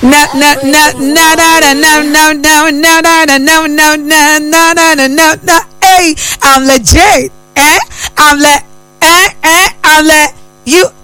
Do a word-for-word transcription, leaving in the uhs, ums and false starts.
No, no, no, no, no, no, no, no, no, no, no, no, no, no, no, no, no, no. Hey, I'm legit. Eh? I'm le, eh, eh, I'm le. You,